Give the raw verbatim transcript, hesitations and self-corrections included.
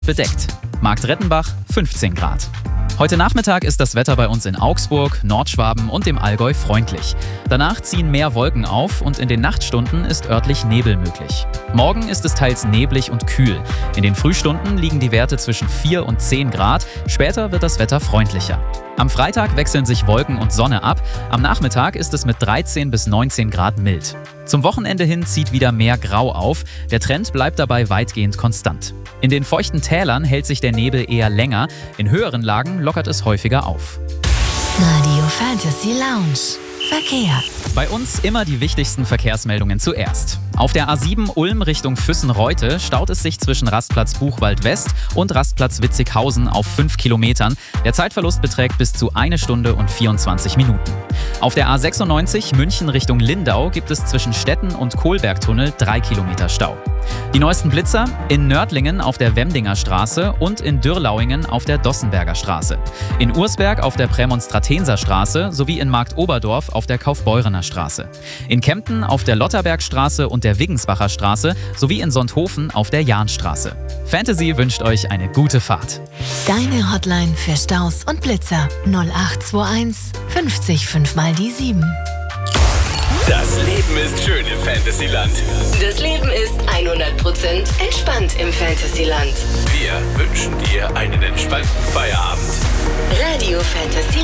bedeckt. Marktrettenbach fünfzehn Grad. Heute Nachmittag ist das Wetter bei uns in Augsburg, Nordschwaben und dem Allgäu freundlich. Danach ziehen mehr Wolken auf und in den Nachtstunden ist örtlich Nebel möglich. Morgen ist es teils neblig und kühl. In den Frühstunden liegen die Werte zwischen vier und zehn Grad. Später wird das Wetter freundlicher. Am Freitag wechseln sich Wolken und Sonne ab. Am Nachmittag ist es mit dreizehn bis neunzehn Grad mild. Zum Wochenende hin zieht wieder mehr Grau auf. Der Trend bleibt dabei weitgehend konstant. In den feuchten Tälern hält sich der Nebel eher länger. In höheren Lagen lockert es häufiger auf. Radio Fantasy Lounge. Verkehr. Bei uns immer die wichtigsten Verkehrsmeldungen zuerst. Auf der A sieben Ulm Richtung Füssen-Reute staut es sich zwischen Rastplatz Buchwald West und Rastplatz Witzighausen auf fünf Kilometern. Der Zeitverlust beträgt bis zu eine Stunde und vierundzwanzig Minuten. Auf der A sechsundneunzig München Richtung Lindau gibt es zwischen Stetten und Kohlbergtunnel drei Kilometer Stau. Die neuesten Blitzer in Nördlingen auf der Wemdinger Straße und in Dürrlauingen auf der Dossenberger Straße. In Ursberg auf der Prämonstratenser Straße sowie in Marktoberdorf auf der Kaufbeurener Straße. In Kempten auf der Lotterbergstraße und der Wiggensbacher Straße sowie in Sonthofen auf der Jahnstraße. Fantasy wünscht euch eine gute Fahrt. Deine Hotline für Staus und Blitzer null acht zwei eins fünfzig fünf mal die sieben. Das Leben ist schön im Fantasyland. Das Leben ist hundert Prozent entspannt im Fantasyland. Wir wünschen dir einen entspannten Feierabend. Radio Fantasy